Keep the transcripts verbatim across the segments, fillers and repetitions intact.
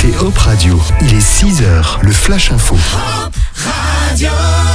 écoutez Hop Radio. Il est six heures, le Flash Info. Hop Radio.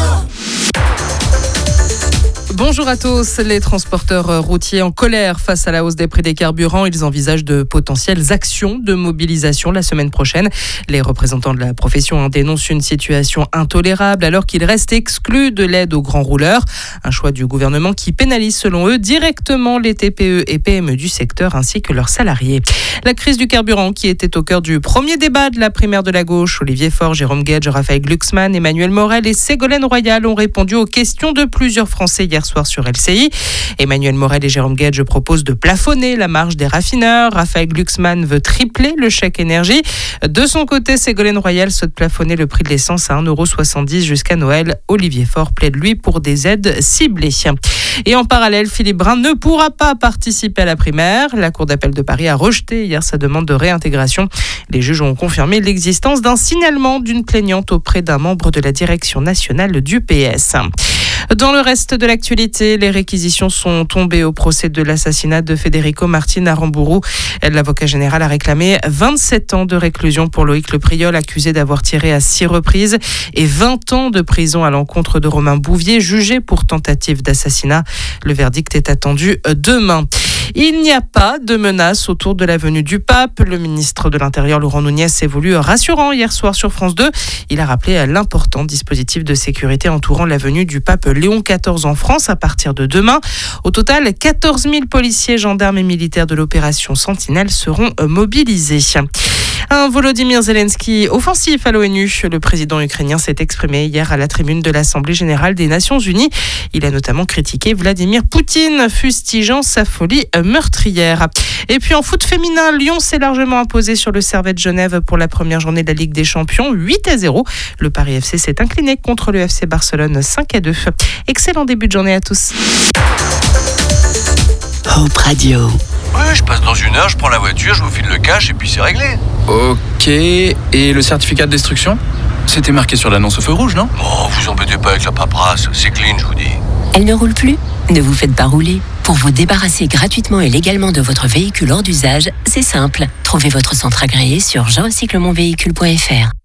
Bonjour à tous. Les transporteurs routiers en colère face à la hausse des prix des carburants. Ils envisagent de potentielles actions de mobilisation la semaine prochaine. Les représentants de la profession dénoncent une situation intolérable alors qu'ils restent exclus de l'aide aux grands rouleurs. Un choix du gouvernement qui pénalise selon eux directement les T P E et P M E du secteur ainsi que leurs salariés. La crise du carburant qui était au cœur du premier débat de la primaire de la gauche. Olivier Faure, Jérôme Guedj, Raphaël Glucksmann, Emmanuel Morel et Ségolène Royal ont répondu aux questions de plusieurs Français hier soir sur L C I. Emmanuel Morel et Jérôme Guedj proposent de plafonner la marge des raffineurs. Raphaël Glucksmann veut tripler le chèque énergie. De son côté, Ségolène Royal souhaite plafonner le prix de l'essence à un euro soixante-dix jusqu'à Noël. Olivier Faure plaide lui pour des aides ciblées. Et en parallèle, Philippe Brun ne pourra pas participer à la primaire. La Cour d'appel de Paris a rejeté hier sa demande de réintégration. Les juges ont confirmé l'existence d'un signalement d'une plaignante auprès d'un membre de la direction nationale du P S. Dans le reste de l'actualité, les réquisitions sont tombées au procès de l'assassinat de Federico Martin Aramburu. L'avocat général a réclamé vingt-sept ans de réclusion pour Loïc Le Priol, accusé d'avoir tiré à six reprises, et vingt ans de prison à l'encontre de Romain Bouvier, jugé pour tentative d'assassinat. Le verdict est attendu demain. Il n'y a pas de menace autour de la venue du pape. Le ministre de l'Intérieur, Laurent Nunez, s'est voulu rassurant hier soir sur France deux. Il a rappelé l'important dispositif de sécurité entourant la venue du pape Léon quatorze en France à partir de demain. Au total, quatorze mille policiers, gendarmes et militaires de l'opération Sentinelle seront mobilisés. Un Volodymyr Zelensky offensif à l'ONU. Le président ukrainien s'est exprimé hier à la tribune de l'Assemblée générale des Nations unies. Il a notamment critiqué Vladimir Poutine, fustigeant sa folie meurtrière. Et puis en foot féminin, Lyon s'est largement imposé sur le Servette Genève pour la première journée de la Ligue des Champions, huit à zéro. Le Paris F C s'est incliné contre le F C Barcelone, cinq à deux. Excellent début de journée à tous. Hop Radio. Ouais, je passe dans une heure, je prends la voiture, je vous file le cash et puis c'est réglé. Ok, et le certificat de destruction ? C'était marqué sur l'annonce au feu rouge, non ? Oh, vous embêtez pas avec la paperasse, c'est clean, je vous dis. Elle ne roule plus ? Ne vous faites pas rouler. Pour vous débarrasser gratuitement et légalement de votre véhicule hors d'usage, c'est simple. Trouvez votre centre agréé sur je recycle mon véhicule point f r.